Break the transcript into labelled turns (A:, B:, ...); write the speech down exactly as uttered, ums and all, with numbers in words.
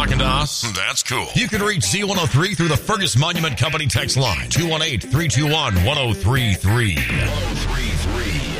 A: talking to us? That's cool. You can reach Z one oh three through the Fergus Monument Company text line, two one eight, three two one, one oh three three. one oh three three.